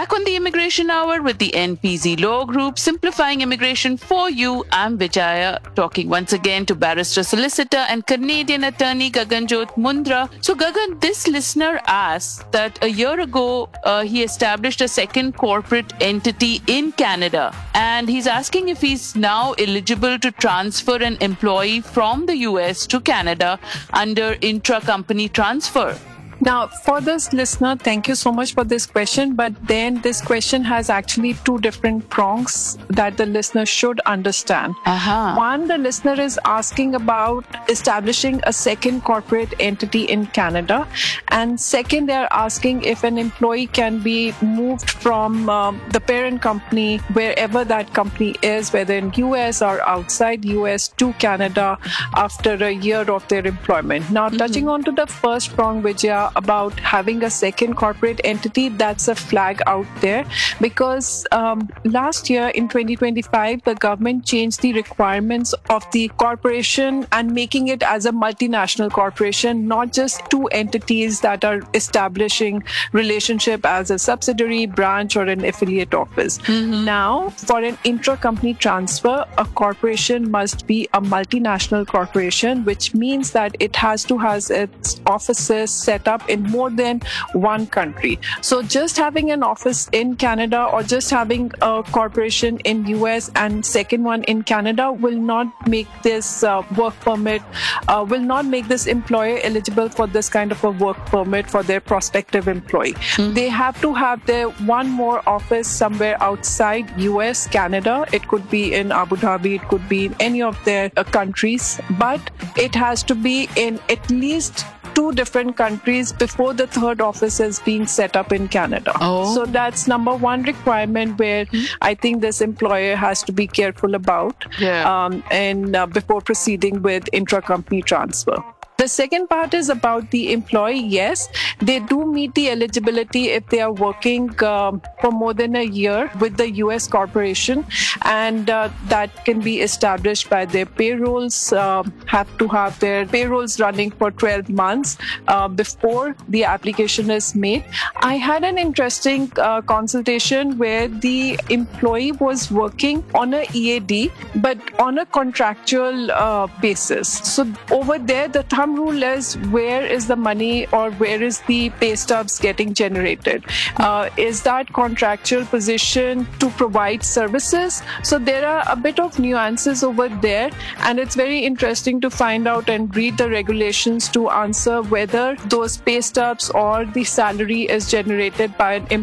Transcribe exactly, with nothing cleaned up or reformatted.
Back on the Immigration Hour with the N P Z Law Group, simplifying immigration for you. I'm Vijaya, talking once again to barrister, solicitor, and Canadian attorney Gaganjot Mundra. So, Gagan, this listener asks that a year ago uh, he established a second corporate entity in Canada, and he's asking if he's now eligible to transfer an employee from the U S to Canada under intra-company transfer. Now, for this listener, thank you so much for this question. But then this question has actually two different prongs that the listener should understand. Uh-huh. One, the listener is asking about establishing a second corporate entity in Canada. And second, they're asking if an employee can be moved from um, the parent company, wherever that company is, whether in U S or outside U S, to Canada after a year of their employment. Now, mm-hmm. touching on to the first prong, Vijaya, about having a second corporate entity, that's a flag out there because um, last year in twenty twenty-five, the government changed the requirements of the corporation and making it as a multinational corporation, not just two entities that are establishing relationship as a subsidiary, branch, or an affiliate office. Mm-hmm. Now, for an intra-company transfer, a corporation must be a multinational corporation, which means that it has to have its offices set up in more than one country. So just having an office in Canada or just having a corporation in U S and second one in Canada will not make this uh, work permit, uh, will not make this employer eligible for this kind of a work permit for their prospective employee. Mm-hmm. They have to have their one more office somewhere outside U S, Canada. It could be in Abu Dhabi, it could be in any of their uh, countries, but it has to be in at least two different countries before the third office is being set up in Canada. Oh. So that's number one requirement where mm-hmm. I think this employer has to be careful about yeah. um, and uh, before proceeding with intra-company transfer. The second part is about the employee. Yes, they do meet the eligibility if they are working um, for more than a year with the U S corporation, and uh, that can be established by their payrolls, uh, have to have their payrolls running for twelve months uh, before the application is made. I had an interesting uh, consultation where the employee was working on a E A D, but on a contractual uh, basis. So over there, the thumb rule is where is the money or where is the pay stubs getting generated? Uh, is that contractual position to provide services? So there are a bit of nuances over there, and it's very interesting to find out and read the regulations to answer whether those pay stubs or the salary is generated by an employee